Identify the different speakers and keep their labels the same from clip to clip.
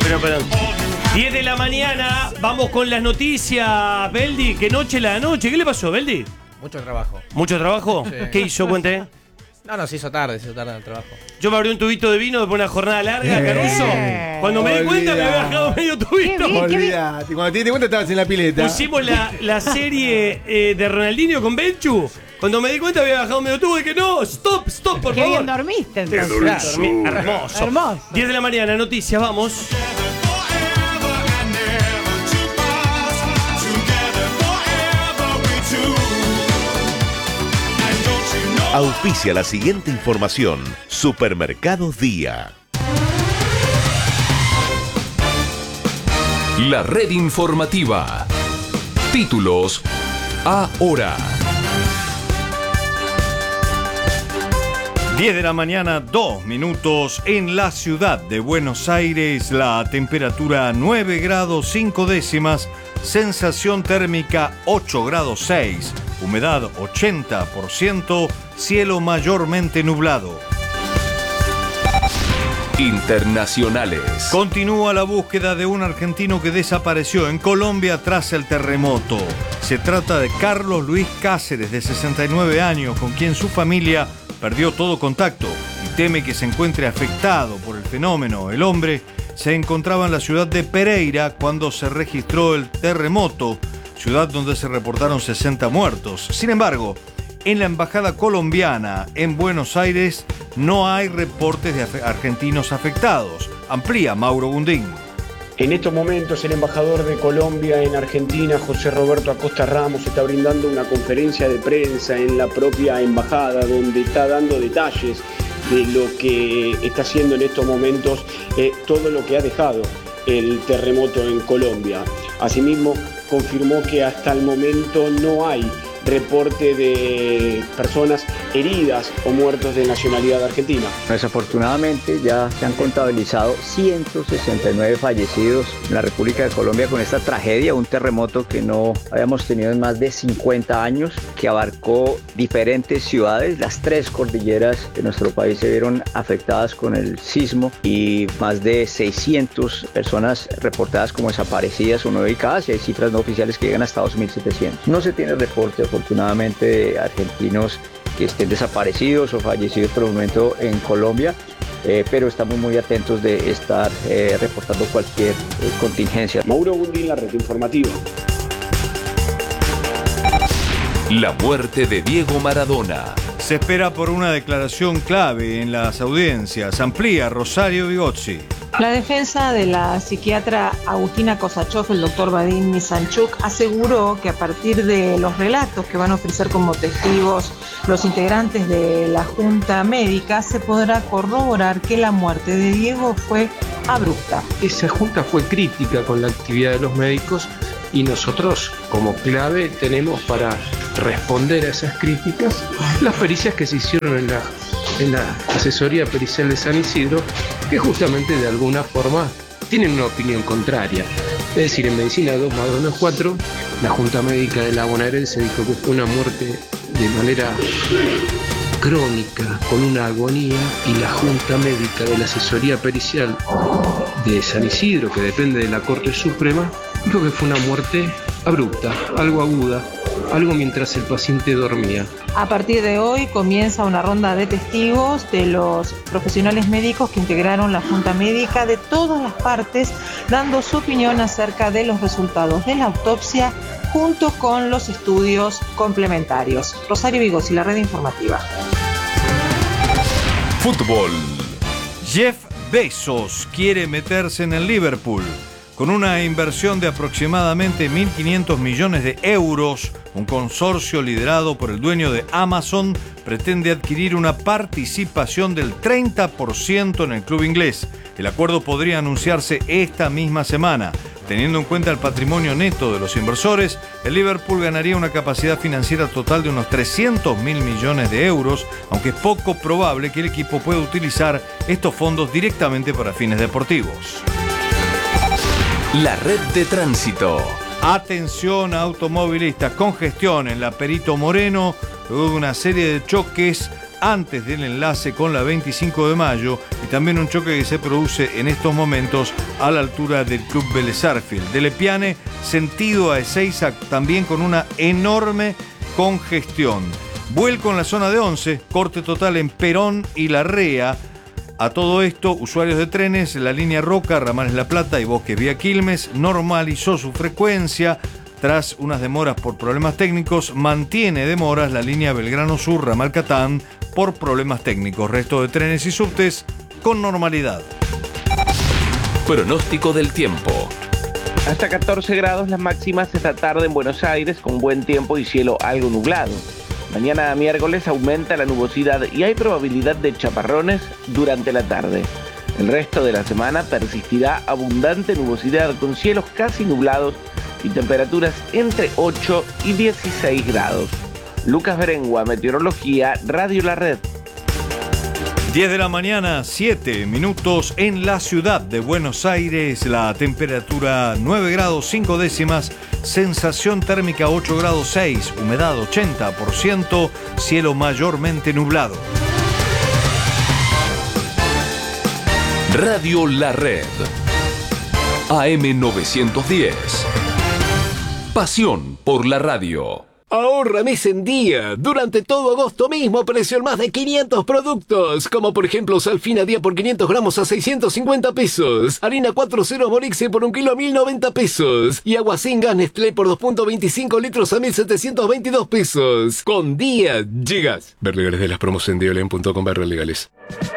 Speaker 1: Perdón. 10 de la mañana, vamos con las noticias. Beldi, ¿qué noche la noche? ¿Qué le pasó, Beldi?
Speaker 2: Mucho trabajo.
Speaker 1: ¿Mucho trabajo?
Speaker 2: Sí.
Speaker 1: ¿Qué hizo? Cuente.
Speaker 2: No, se hizo tarde el trabajo.
Speaker 1: Yo me abrí un tubito de vino después de una jornada larga, Caruso. Cuando me di cuenta me había bajado medio tubito.
Speaker 3: Olvídate, cuando te diste cuenta estabas en la pileta.
Speaker 1: Pusimos la serie de Ronaldinho con Benchu. Cuando me di cuenta había bajado medio tubo y que no, stop, por
Speaker 4: Qué
Speaker 1: favor.
Speaker 4: bien dormiste entonces.
Speaker 1: Dormí hermoso.
Speaker 4: Hermoso.
Speaker 1: 10 de la mañana, noticias, vamos.
Speaker 5: Auspicia la siguiente información. Supermercados Día.
Speaker 6: La red informativa. Títulos ahora.
Speaker 7: 10 de la mañana, 2 minutos en la ciudad de Buenos Aires. La temperatura 9 grados 5 décimas. Sensación térmica 8 grados 6. Humedad 80%. Cielo mayormente nublado.
Speaker 6: Internacionales.
Speaker 7: Continúa la búsqueda de un argentino que desapareció en Colombia tras el terremoto. Se trata de Carlos Luis Cáceres, de 69 años, con quien su familia perdió todo contacto y teme que se encuentre afectado por el fenómeno. El hombre se encontraba en la ciudad de Pereira cuando se registró el terremoto, ciudad donde se reportaron 60 muertos. Sin embargo, en la embajada colombiana en Buenos Aires no hay reportes de argentinos afectados. Amplía Mauro Gundín.
Speaker 8: En estos momentos el embajador de Colombia en Argentina, José Roberto Acosta Ramos, está brindando una conferencia de prensa en la propia embajada donde está dando detalles de lo que está haciendo en estos momentos, todo lo que ha dejado el terremoto en Colombia. Asimismo, confirmó que hasta el momento no hay reporte de personas heridas o muertos de nacionalidad argentina.
Speaker 9: Desafortunadamente ya se han contabilizado 169 fallecidos en la República de Colombia con esta tragedia, un terremoto que no habíamos tenido en más de 50 años, que abarcó diferentes ciudades. Las 3 cordilleras de nuestro país se vieron afectadas con el sismo y más de 600 personas reportadas como desaparecidas o no ubicadas, y hay cifras no oficiales que llegan hasta 2.700. No se tiene reporte afortunadamente de argentinos que estén desaparecidos o fallecidos por el momento en Colombia, pero estamos muy atentos de estar reportando cualquier contingencia.
Speaker 8: Mauro Gundín, la red informativa.
Speaker 6: La muerte de Diego Maradona.
Speaker 7: Se espera por una declaración clave en las audiencias. Amplía Rosario Vigozzi.
Speaker 10: La defensa de la psiquiatra Agustina Kosachov, el doctor Vadim Nisanchuk, aseguró que a partir de los relatos que van a ofrecer como testigos los integrantes de la Junta Médica, se podrá corroborar que la muerte de Diego fue abrupta.
Speaker 11: Esa Junta fue crítica con la actividad de los médicos y nosotros, como clave, tenemos para responder a esas críticas las pericias que se hicieron en la asesoría pericial de San Isidro, que justamente de alguna forma tienen una opinión contraria. Es decir, en medicina 2 más 2 no es 4, la Junta Médica de la Bonaerense dijo que fue una muerte de manera crónica, con una agonía, y la Junta Médica de la asesoría pericial de San Isidro, que depende de la Corte Suprema, dijo que fue una muerte abrupta, algo aguda, algo mientras el paciente dormía.
Speaker 10: A partir de hoy comienza una ronda de testigos de los profesionales médicos que integraron la Junta Médica de todas las partes, dando su opinión acerca de los resultados de la autopsia junto con los estudios complementarios. Rosario Vigozzi, la red informativa.
Speaker 6: Fútbol.
Speaker 7: Jeff Bezos quiere meterse en el Liverpool. Con una inversión de aproximadamente 1.500 millones de euros, un consorcio liderado por el dueño de Amazon pretende adquirir una participación del 30% en el club inglés. El acuerdo podría anunciarse esta misma semana. Teniendo en cuenta el patrimonio neto de los inversores, el Liverpool ganaría una capacidad financiera total de unos 300.000 millones de euros, aunque es poco probable que el equipo pueda utilizar estos fondos directamente para fines deportivos.
Speaker 6: La red de tránsito.
Speaker 7: Atención a automovilistas, congestión en la Perito Moreno, luego de una serie de choques antes del enlace con la 25 de mayo y también un choque que se produce en estos momentos a la altura del Club Vélez Sarsfield. De Lepiane, sentido a Ezeiza, también con una enorme congestión. Vuelco en la zona de 11, corte total en Perón y Larrea. A todo esto, usuarios de trenes, la línea Roca, Ramales La Plata y Bosques Vía Quilmes normalizó su frecuencia. Tras unas demoras por problemas técnicos, mantiene demoras la línea Belgrano Sur, Ramal Catán, por problemas técnicos. Resto de trenes y subtes con normalidad.
Speaker 6: Pronóstico del tiempo.
Speaker 4: Hasta 14 grados las máximas esta tarde en Buenos Aires, con buen tiempo y cielo algo nublado. Mañana miércoles aumenta la nubosidad y hay probabilidad de chaparrones durante la tarde. El resto de la semana persistirá abundante nubosidad con cielos casi nublados y temperaturas entre 8 y 16 grados. Lucas Berengua, Meteorología, Radio La Red.
Speaker 7: 10 de la mañana, 7 minutos en la ciudad de Buenos Aires. La temperatura 9 grados 5 décimas, sensación térmica 8 grados 6, humedad 80%, cielo mayormente nublado.
Speaker 6: Radio La Red. AM 910. Pasión por la radio.
Speaker 12: Ahorra mes en día. Durante todo agosto mismo precio en más de 500 productos. Como por ejemplo Salfina día por 500 gramos a 650 pesos. Harina 4.0 Morixe por 1 kilo a 1090 pesos. Y agua sin gas Nestlé por 2.25 litros a 1722 pesos. Con día llegas. Ver legales de las promos en diolen.com/legales.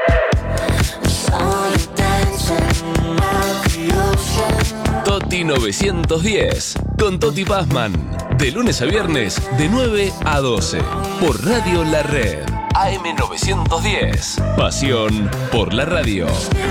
Speaker 6: Toti 910 con Toti Pazman. De lunes a viernes, de 9 a 12. Por Radio La Red. AM 910. Pasión por la radio.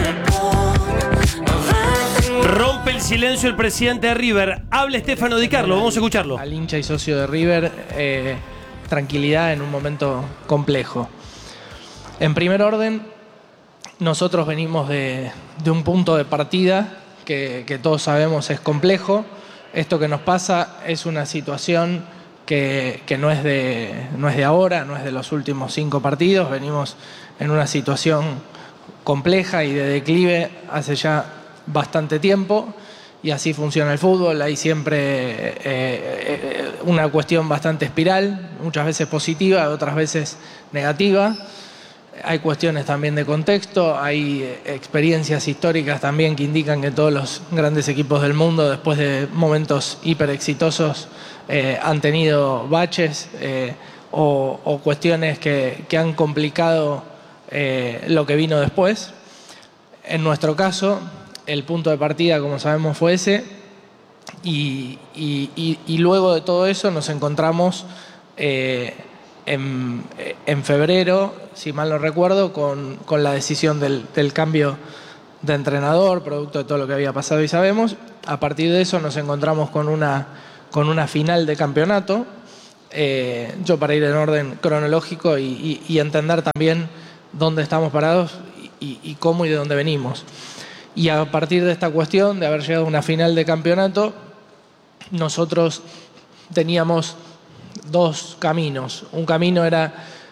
Speaker 1: Rompe el silencio el presidente de River. Habla Stefano Di Carlo. Vamos a escucharlo.
Speaker 13: Al hincha y socio de River, tranquilidad en un momento complejo. En primer orden, nosotros venimos de un punto de partida que todos sabemos es complejo. Esto que nos pasa es una situación que no es de ahora, no es de los últimos 5 partidos. Venimos en una situación compleja y de declive hace ya bastante tiempo, y así funciona el fútbol. Hay siempre una cuestión bastante espiral, muchas veces positiva, otras veces negativa. Hay cuestiones también de contexto, hay experiencias históricas también que indican que todos los grandes equipos del mundo, después de momentos hiper exitosos, han tenido baches o cuestiones que han complicado lo que vino después. En nuestro caso, el punto de partida, como sabemos, fue ese, y luego de todo eso nos encontramos en febrero, si mal no recuerdo, con la decisión del cambio de entrenador, producto de todo lo que había pasado y sabemos. A partir de eso nos encontramos con una final de campeonato. Yo, para ir en orden cronológico y entender también dónde estamos parados y cómo y de dónde venimos. Y a partir de esta cuestión de haber llegado a una final de campeonato, nosotros teníamos 2 caminos. Un camino era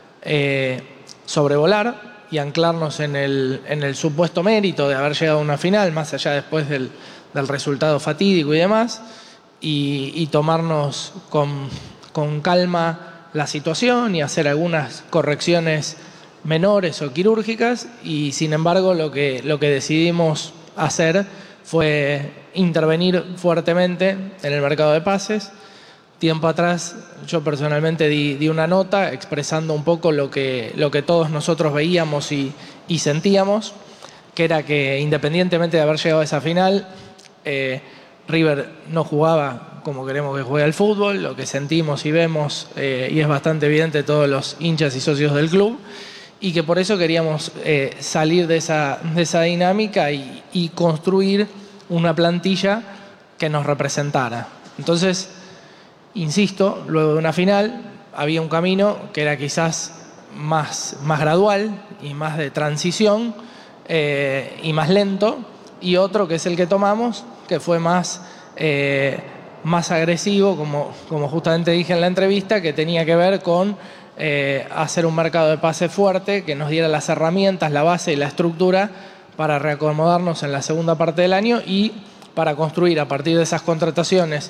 Speaker 13: sobrevolar y anclarnos en el supuesto mérito de haber llegado a una final, más allá después del resultado fatídico y demás, y tomarnos con calma la situación y hacer algunas correcciones menores o quirúrgicas. Y sin embargo lo que decidimos hacer fue intervenir fuertemente en el mercado de pases. Tiempo atrás yo personalmente di una nota expresando un poco lo que todos nosotros veíamos y sentíamos, que era que independientemente de haber llegado a esa final, River no jugaba como queremos que juegue al fútbol, lo que sentimos y vemos, y es bastante evidente todos los hinchas y socios del club, y que por eso queríamos salir de esa dinámica y construir una plantilla que nos representara. Entonces, insisto, luego de una final había un camino que era quizás más gradual y más de transición y más lento, y otro que es el que tomamos, que fue más agresivo, como justamente dije en la entrevista, que tenía que ver con hacer un mercado de pase fuerte que nos diera las herramientas, la base y la estructura para reacomodarnos en la segunda parte del año y para construir a partir de esas contrataciones,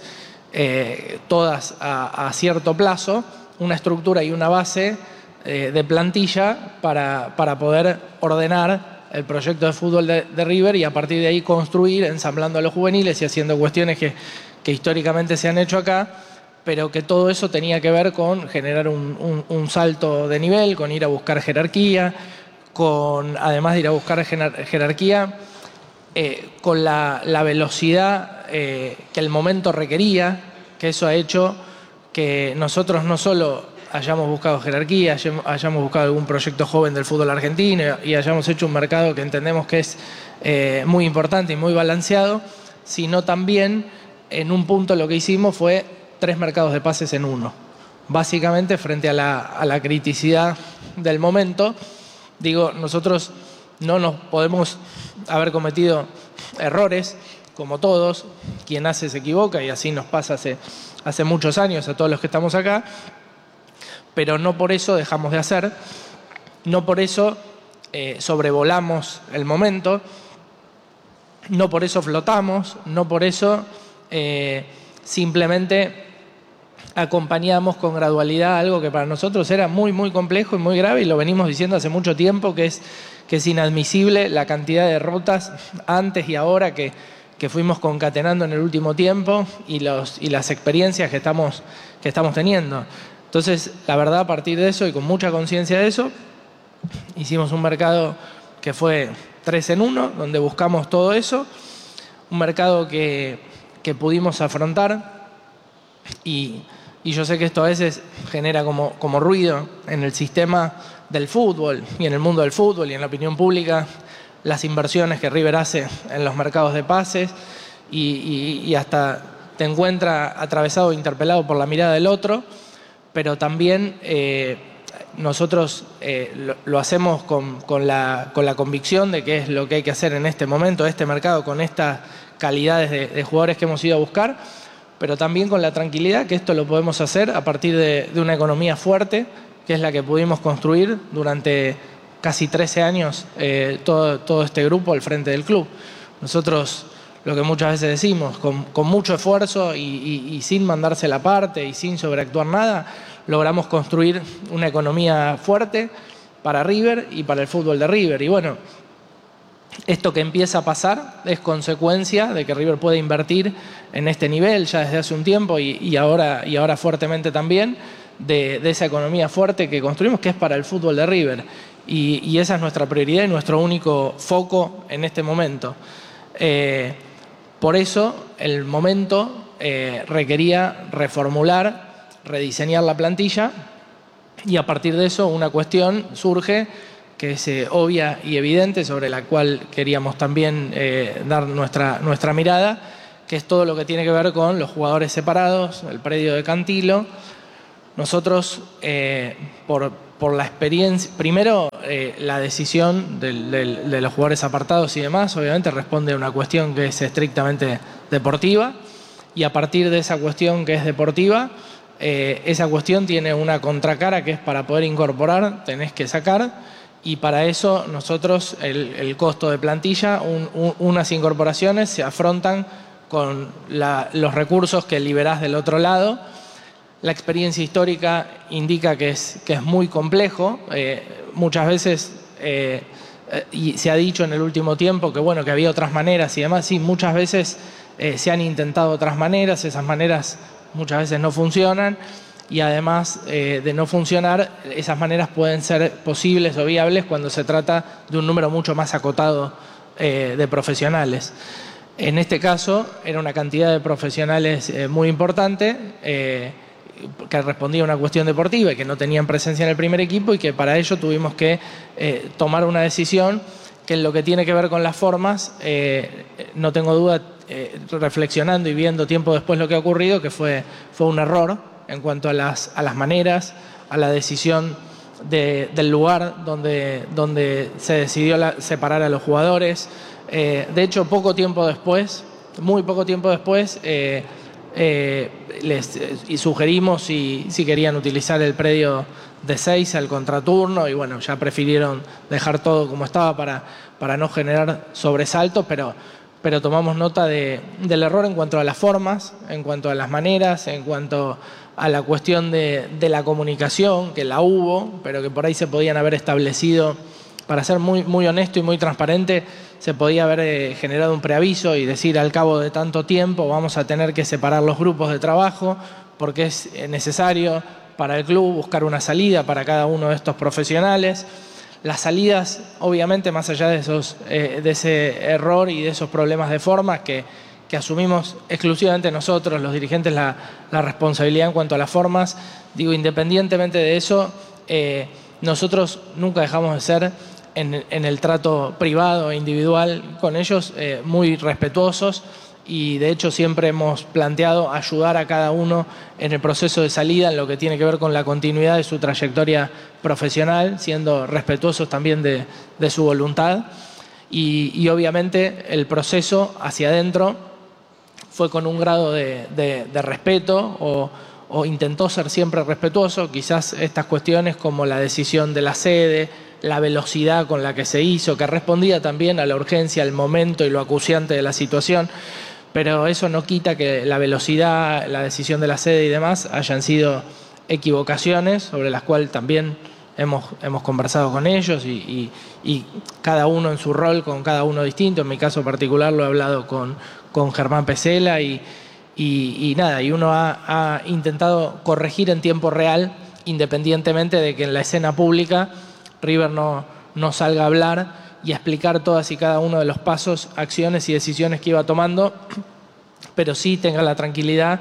Speaker 13: todas a cierto plazo, una estructura y una base de plantilla para poder ordenar el proyecto de fútbol de River y a partir de ahí construir, ensamblando a los juveniles y haciendo cuestiones que históricamente se han hecho acá, pero que todo eso tenía que ver con generar un salto de nivel, con ir a buscar jerarquía, además de ir a buscar jerarquía, con la velocidad que el momento requería, que eso ha hecho que nosotros no solo hayamos buscado jerarquía, hayamos buscado algún proyecto joven del fútbol argentino y hayamos hecho un mercado que entendemos que es muy importante y muy balanceado, sino también en un punto lo que hicimos fue 3 mercados de pases en uno. Básicamente frente a la criticidad del momento, digo, nosotros no nos podemos haber cometido errores, como todos, quien hace se equivoca y así nos pasa hace muchos años a todos los que estamos acá, pero no por eso dejamos de hacer, no por eso sobrevolamos el momento, no por eso flotamos, no por eso simplemente acompañamos con gradualidad algo que para nosotros era muy, muy complejo y muy grave y lo venimos diciendo hace mucho tiempo, que es inadmisible la cantidad de derrotas antes y ahora que fuimos concatenando en el último tiempo y las experiencias que estamos teniendo. Entonces, la verdad, a partir de eso y con mucha conciencia de eso, hicimos un mercado que fue 3 en 1, donde buscamos todo eso, un mercado que pudimos afrontar y yo sé que esto a veces genera como ruido en el sistema del fútbol y en el mundo del fútbol y en la opinión pública, las inversiones que River hace en los mercados de pases y hasta te encuentra atravesado e interpelado por la mirada del otro, pero también nosotros lo hacemos con la convicción de que es lo que hay que hacer en este momento, este mercado, con estas calidades de jugadores que hemos ido a buscar, pero también con la tranquilidad que esto lo podemos hacer a partir de una economía fuerte, que es la que pudimos construir durante casi 13 años todo este grupo al frente del club. Nosotros, lo que muchas veces decimos, con mucho esfuerzo y sin mandarse la parte y sin sobreactuar nada, logramos construir una economía fuerte para River y para el fútbol de River. Y bueno, esto que empieza a pasar es consecuencia de que River puede invertir en este nivel ya desde hace un tiempo y ahora fuertemente también, de esa economía fuerte que construimos, que es para el fútbol de River. Y esa es nuestra prioridad y nuestro único foco en este momento. Por eso el momento requería reformular, rediseñar la plantilla y a partir de eso una cuestión surge que es obvia y evidente, sobre la cual queríamos también dar nuestra mirada, que es todo lo que tiene que ver con los jugadores separados, el predio de Cantilo. Nosotros, por la experiencia, primero la decisión de los jugadores apartados y demás, obviamente responde a una cuestión que es estrictamente deportiva, y a partir de esa cuestión que es deportiva, esa cuestión tiene una contracara que es para poder incorporar, tenés que sacar, y para eso nosotros el costo de plantilla, unas incorporaciones se afrontan con los recursos que liberás del otro lado. La experiencia histórica indica que es muy complejo. Muchas veces, y se ha dicho en el último tiempo que había otras maneras y demás. Sí, muchas veces se han intentado otras maneras, esas maneras muchas veces no funcionan. Y además de no funcionar, esas maneras pueden ser posibles o viables cuando se trata de un número mucho más acotado de profesionales. En este caso era una cantidad de profesionales muy importante, que respondía a una cuestión deportiva y que no tenían presencia en el primer equipo, y que para ello tuvimos que tomar una decisión que en lo que tiene que ver con las formas, no tengo duda, reflexionando y viendo tiempo después lo que ha ocurrido, que fue un error en cuanto a las maneras, a la decisión del lugar donde se decidió separar a los jugadores. De hecho, muy poco tiempo después, les sugerimos si querían utilizar el predio de 6 al contraturno y bueno, ya prefirieron dejar todo como estaba para no generar sobresaltos, pero tomamos nota del error en cuanto a las formas, en cuanto a las maneras, en cuanto a la cuestión de la comunicación, que la hubo, pero que por ahí se podían haber establecido, para ser muy honesto y muy transparente, se podía haber generado un preaviso y decir al cabo de tanto tiempo vamos a tener que separar los grupos de trabajo porque es necesario para el club buscar una salida para cada uno de estos profesionales. Las salidas, obviamente, más allá de ese error y de esos problemas de forma que asumimos exclusivamente nosotros, los dirigentes, la responsabilidad en cuanto a las formas, digo, independientemente de eso, nosotros nunca dejamos de ser en el trato privado e individual con ellos muy respetuosos y de hecho siempre hemos planteado ayudar a cada uno en el proceso de salida en lo que tiene que ver con la continuidad de su trayectoria profesional, siendo respetuosos también de su voluntad y obviamente el proceso hacia adentro fue con un grado de respeto o intentó ser siempre respetuoso. Quizás estas cuestiones como la decisión de la sede, la velocidad con la que se hizo, que respondía también a la urgencia, al momento y lo acuciante de la situación, pero eso no quita que la velocidad, la decisión de la sede y demás hayan sido equivocaciones sobre las cuales también hemos conversado con ellos y cada uno en su rol con cada uno distinto. En mi caso particular lo he hablado con Germán Pesela y nada, y uno ha intentado corregir en tiempo real, independientemente de que en la escena pública River no salga a hablar y a explicar todas y cada uno de los pasos, acciones y decisiones que iba tomando, pero sí tenga la tranquilidad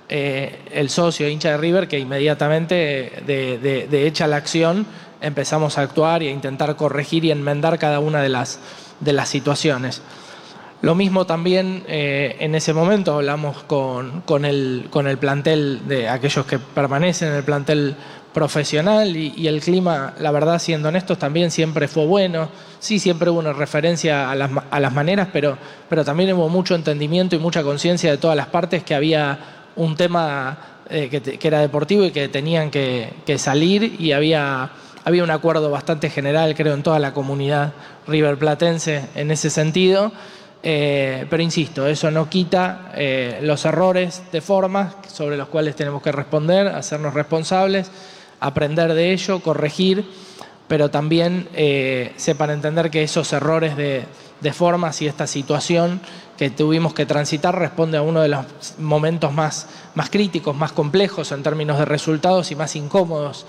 Speaker 13: el socio hincha de River que inmediatamente de hecha la acción empezamos a actuar y a intentar corregir y enmendar cada una de las situaciones. Lo mismo también en ese momento hablamos con el plantel de aquellos que permanecen en el plantel profesional y el clima, la verdad, siendo honestos, también siempre fue bueno. Sí, siempre hubo una referencia a las maneras, pero también hubo mucho entendimiento y mucha conciencia de todas las partes que había un tema que era deportivo y que tenían que salir y había un acuerdo bastante general, creo, en toda la comunidad riverplatense en ese sentido. Pero insisto, eso no quita los errores de forma sobre los cuales tenemos que responder, hacernos responsables, aprender de ello, corregir, pero también sepan entender que esos errores de formas y esta situación que tuvimos que transitar responde a uno de los momentos más críticos, más complejos en términos de resultados y más incómodos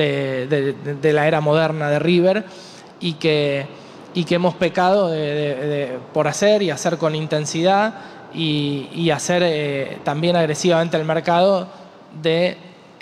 Speaker 13: de la era moderna de River y que hemos pecado por hacer y hacer con intensidad y hacer también agresivamente el mercado de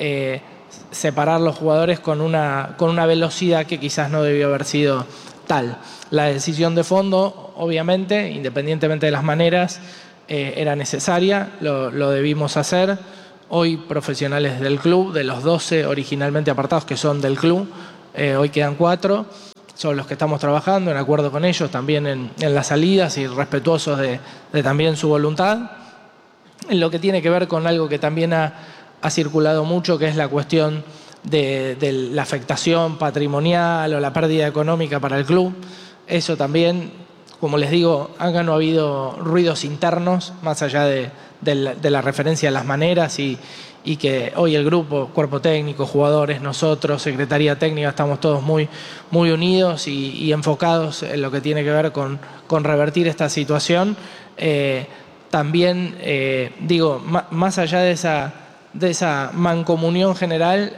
Speaker 13: separar los jugadores con una velocidad que quizás no debió haber sido tal. La decisión de fondo, obviamente, independientemente de las maneras, era necesaria, lo debimos hacer. Hoy profesionales del club, de los 12 originalmente apartados que son del club, hoy quedan 4. Son los que estamos trabajando en acuerdo con ellos también en las salidas y respetuosos de también su voluntad. En lo que tiene que ver con algo que también ha circulado mucho, que es la cuestión de la afectación patrimonial o la pérdida económica para el club. Eso también, como les digo, acá no ha habido ruidos internos, más allá de la referencia a las maneras y que hoy el grupo, cuerpo técnico, jugadores, nosotros, secretaría técnica, estamos todos muy unidos y enfocados en lo que tiene que ver con revertir esta situación. También, digo, más allá de esa mancomunión general,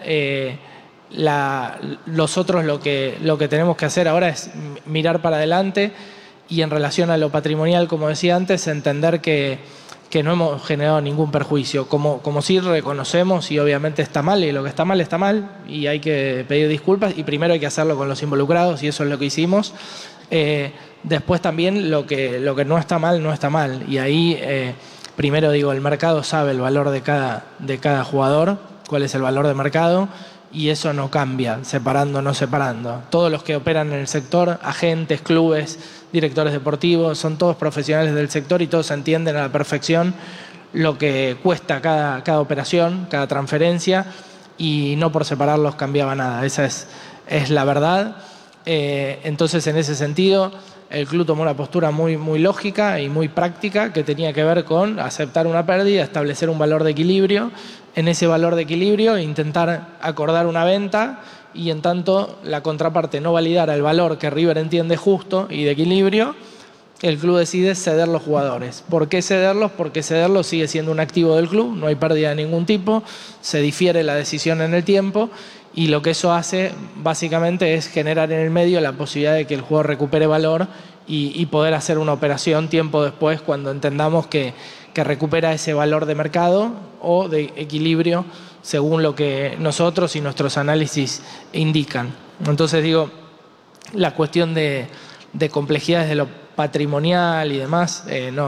Speaker 13: nosotros lo que tenemos que hacer ahora es mirar para adelante y en relación a lo patrimonial, como decía antes, entender que no hemos generado ningún perjuicio, como sí reconocemos y obviamente está mal, y lo que está mal y hay que pedir disculpas y primero hay que hacerlo con los involucrados y eso es lo que hicimos. Después también lo que no está mal y ahí primero digo, el mercado sabe el valor de cada jugador, cuál es el valor de mercado y eso no cambia, separando o no separando. Todos los que operan en el sector, agentes, clubes, directores deportivos, son todos profesionales del sector y todos entienden a la perfección lo que cuesta cada operación, cada transferencia y no por separarlos cambiaba nada. Esa es la verdad. Entonces, en ese sentido, el club tomó una postura muy, muy lógica y muy práctica que tenía que ver con aceptar una pérdida, establecer un valor de equilibrio. En ese valor de equilibrio, intentar acordar una venta y, en tanto, la contraparte no validara el valor que River entiende justo y de equilibrio, el club decide ceder los jugadores. ¿Por qué cederlos? Porque cederlos sigue siendo un activo del club, no hay pérdida de ningún tipo, se difiere la decisión en el tiempo y lo que eso hace básicamente es generar en el medio la posibilidad de que el jugador recupere valor y poder hacer una operación tiempo después cuando entendamos que recupera ese valor de mercado o de equilibrio según lo que nosotros y nuestros análisis indican. Entonces digo, la cuestión de complejidades de lo patrimonial y demás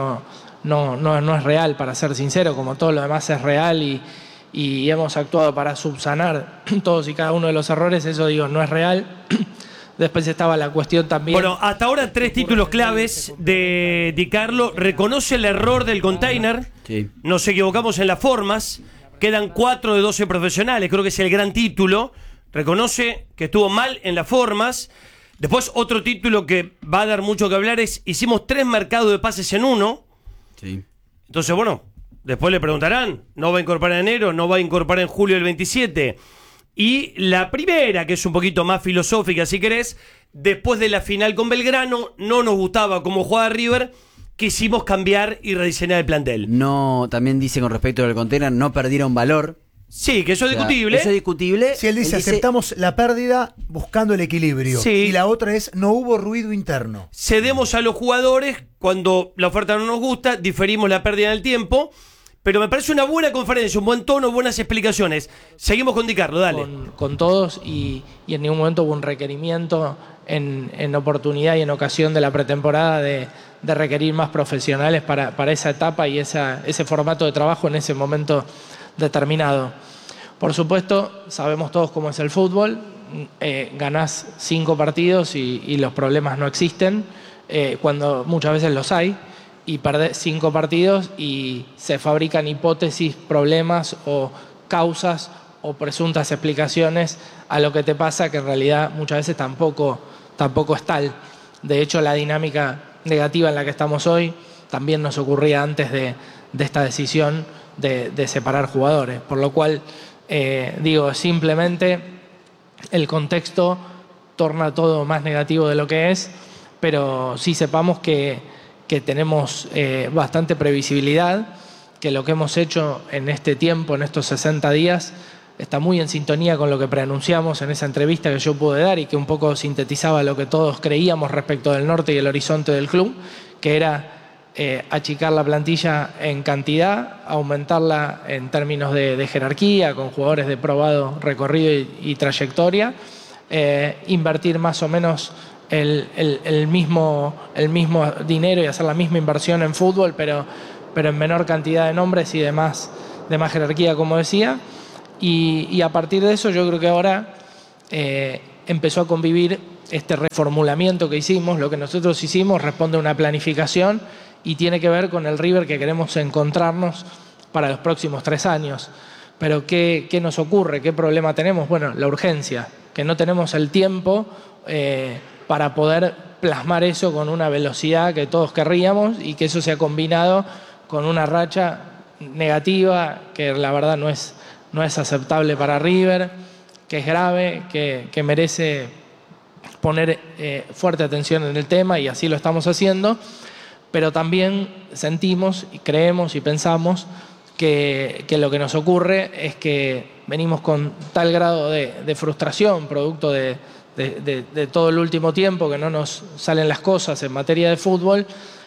Speaker 13: no es real, para ser sincero, como todo lo demás es real y hemos actuado para subsanar todos y cada uno de los errores, eso digo, no es real. Después estaba la cuestión también...
Speaker 1: Bueno, hasta ahora 3 títulos claves de Di Carlo. Reconoce el error del container. Sí. Nos equivocamos en las formas. Quedan 4 de 12 profesionales. Creo que es el gran título. Reconoce que estuvo mal en las formas. Después otro título que va a dar mucho que hablar es: hicimos 3 mercados de pases en uno. Sí. Entonces, bueno, después le preguntarán, ¿no va a incorporar en enero? ¿No va a incorporar en julio del 27? Y la primera, que es un poquito más filosófica, si querés, después de la final con Belgrano, no nos gustaba cómo jugaba River, quisimos cambiar y rediseñar el plantel.
Speaker 14: No, también dice con respecto al container, no perdieron valor.
Speaker 1: Sí, que eso es discutible.
Speaker 14: Eso es discutible.
Speaker 3: Sí, él dice, aceptamos la pérdida buscando el equilibrio.
Speaker 1: Sí.
Speaker 3: Y la otra es, no hubo ruido interno.
Speaker 1: Cedemos a los jugadores cuando la oferta no nos gusta, diferimos la pérdida en el tiempo. Pero me parece una buena conferencia, un buen tono, buenas explicaciones. Seguimos con Di Carlo, dale.
Speaker 13: Con todos y en ningún momento hubo un requerimiento en oportunidad y en ocasión de la pretemporada de requerir más profesionales para esa etapa y ese formato de trabajo en ese momento determinado. Por supuesto, sabemos todos cómo es el fútbol. Ganás 5 partidos y los problemas no existen, cuando muchas veces los hay. Y perdés 5 partidos y se fabrican hipótesis, problemas o causas o presuntas explicaciones a lo que te pasa, que en realidad muchas veces tampoco es tal. De hecho, la dinámica negativa en la que estamos hoy también nos ocurría antes de esta decisión de separar jugadores. Por lo cual, digo, simplemente el contexto torna todo más negativo de lo que es, pero sí sepamos que tenemos bastante previsibilidad, que lo que hemos hecho en este tiempo, en estos 60 días, está muy en sintonía con lo que preanunciamos en esa entrevista que yo pude dar y que un poco sintetizaba lo que todos creíamos respecto del norte y el horizonte del club, que era achicar la plantilla en cantidad, aumentarla en términos de jerarquía, con jugadores de probado recorrido y trayectoria, invertir más o menos el mismo dinero y hacer la misma inversión en fútbol, pero en menor cantidad de nombres y de más jerarquía, como decía. Y a partir de eso yo creo que ahora empezó a convivir este reformulamiento que hicimos. Lo que nosotros hicimos responde a una planificación y tiene que ver con el River que queremos encontrarnos para los próximos 3 años. Pero ¿qué nos ocurre? ¿Qué problema tenemos? Bueno, la urgencia, que no tenemos el tiempo para poder plasmar eso con una velocidad que todos querríamos y que eso se ha combinado con una racha negativa que la verdad no es aceptable para River, que es grave, que merece poner fuerte atención en el tema y así lo estamos haciendo, pero también sentimos y creemos y pensamos que lo que nos ocurre es que venimos con tal grado de frustración producto de todo el último tiempo, que no nos salen las cosas en materia de fútbol,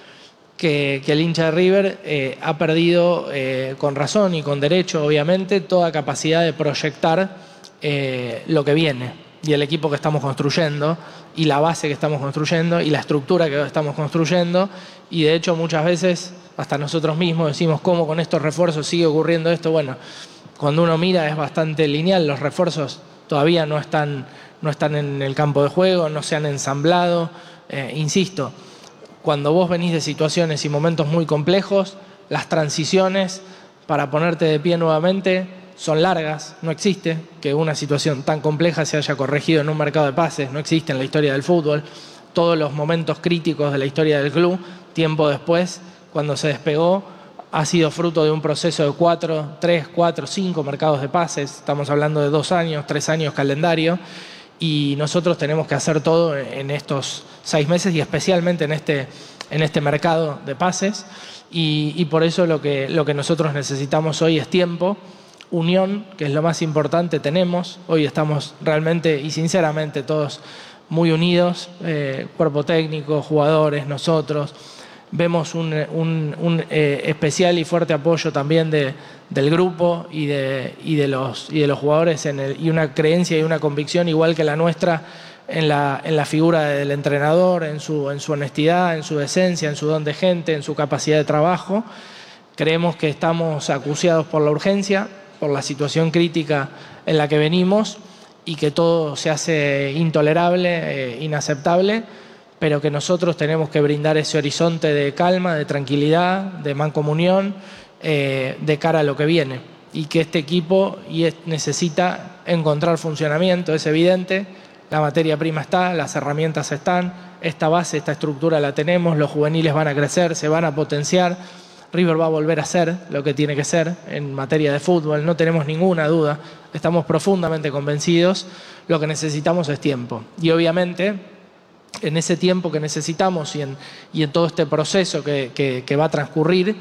Speaker 13: que el hincha de River ha perdido, con razón y con derecho obviamente, toda capacidad de proyectar lo que viene y el equipo que estamos construyendo y la base que estamos construyendo y la estructura que estamos construyendo. Y de hecho muchas veces hasta nosotros mismos decimos, ¿cómo con estos refuerzos sigue ocurriendo esto? Bueno, cuando uno mira es bastante lineal, los refuerzos todavía no están en el campo de juego, no se han ensamblado. Insisto, cuando vos venís de situaciones y momentos muy complejos, las transiciones para ponerte de pie nuevamente son largas, no existe que una situación tan compleja se haya corregido en un mercado de pases, no existe en la historia del fútbol. Todos los momentos críticos de la historia del club, tiempo después, cuando se despegó, ha sido fruto de un proceso de 3, 4, 5 mercados de pases. Estamos hablando de 2 años, 3 años calendario, y nosotros tenemos que hacer todo en estos 6 meses y especialmente en este mercado de pases. Y por eso lo que nosotros necesitamos hoy es tiempo, unión, que es lo más importante, tenemos. Hoy estamos realmente y sinceramente todos muy unidos, cuerpo técnico, jugadores, nosotros. Vemos un especial y fuerte apoyo también del grupo y de los jugadores y una creencia y una convicción igual que la nuestra en la figura del entrenador, en su honestidad, en su decencia, en su don de gente, en su capacidad de trabajo. Creemos que estamos acuciados por la urgencia, por la situación crítica en la que venimos y que todo se hace intolerable, inaceptable, pero que nosotros tenemos que brindar ese horizonte de calma, de tranquilidad, de mancomunión, de cara a lo que viene. Y que este equipo necesita encontrar funcionamiento, es evidente. La materia prima está, las herramientas están, esta base, esta estructura la tenemos, los juveniles van a crecer, se van a potenciar. River va a volver a ser lo que tiene que ser en materia de fútbol, no tenemos ninguna duda, estamos profundamente convencidos. Lo que necesitamos es tiempo. Y obviamente, en ese tiempo que necesitamos y en todo este proceso que va a transcurrir,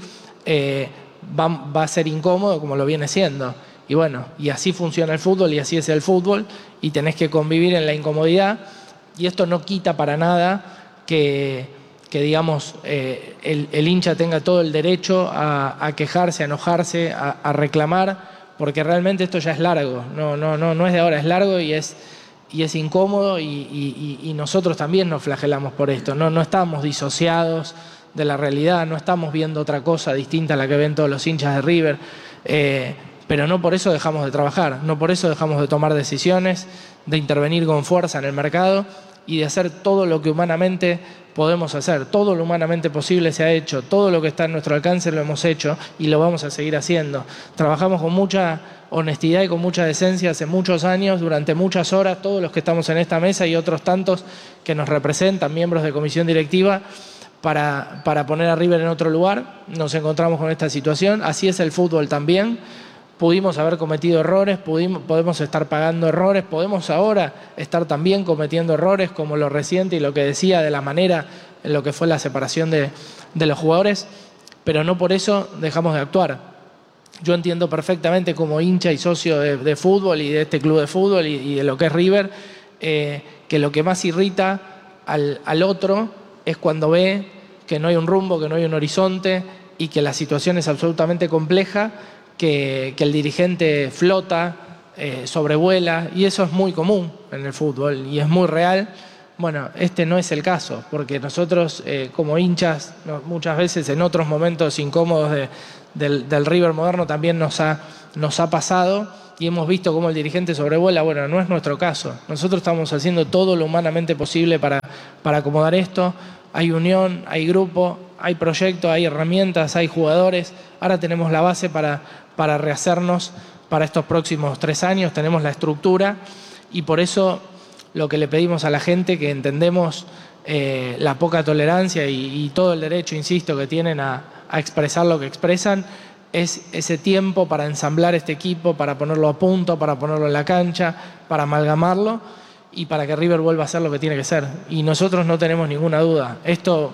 Speaker 13: va a ser incómodo como lo viene siendo. Y bueno, y así funciona el fútbol y así es el fútbol y tenés que convivir en la incomodidad, y esto no quita para nada que digamos, el hincha tenga todo el derecho a quejarse, a enojarse, a reclamar, porque realmente esto ya es largo, no es de ahora, es largo y es incómodo y nosotros también nos flagelamos por esto, no estamos disociados de la realidad, no estamos viendo otra cosa distinta a la que ven todos los hinchas de River, pero no por eso dejamos de trabajar, no por eso dejamos de tomar decisiones, de intervenir con fuerza en el mercado y de hacer todo lo que humanamente podemos hacer. Todo lo humanamente posible se ha hecho, todo lo que está en nuestro alcance lo hemos hecho y lo vamos a seguir haciendo. Trabajamos con mucha honestidad y con mucha decencia hace muchos años, durante muchas horas, todos los que estamos en esta mesa y otros tantos que nos representan, miembros de comisión directiva, para poner a River en otro lugar. Nos encontramos con esta situación, así es el fútbol también. Pudimos haber cometido errores, podemos estar pagando errores, podemos ahora estar también cometiendo errores como lo reciente y lo que decía de la manera en lo que fue la separación de los jugadores, pero no por eso dejamos de actuar. Yo entiendo perfectamente como hincha y socio de fútbol y de este club de fútbol y de lo que es River, que lo que más irrita al otro es cuando ve que no hay un rumbo, que no hay un horizonte y que la situación es absolutamente compleja, que el dirigente flota, sobrevuela, y eso es muy común en el fútbol y es muy real. Bueno, este no es el caso, porque nosotros como hinchas, muchas veces en otros momentos incómodos del River moderno también nos ha pasado y hemos visto cómo el dirigente sobrevuela. Bueno, no es nuestro caso. Nosotros estamos haciendo todo lo humanamente posible para acomodar esto. Hay unión, hay grupo, hay proyecto, hay herramientas, hay jugadores. Ahora tenemos la base para rehacernos para estos próximos 3 años, tenemos la estructura y por eso lo que le pedimos a la gente, que entendemos la poca tolerancia y todo el derecho, insisto, que tienen a expresar lo que expresan, es ese tiempo para ensamblar este equipo, para ponerlo a punto, para ponerlo en la cancha, para amalgamarlo y para que River vuelva a ser lo que tiene que ser. Y nosotros no tenemos ninguna duda. Esto